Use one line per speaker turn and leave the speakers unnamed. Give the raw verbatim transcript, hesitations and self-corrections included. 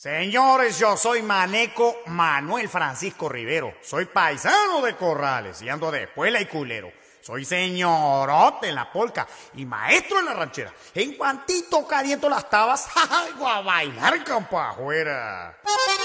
Señores, yo soy Maneco Manuel Francisco Rivero. Soy paisano de Corrales y ando de espuela y culero. Soy señorote en la polca y maestro en la ranchera. En cuantito caliento las tabas, ¡ja, ja! A bailar campo afuera.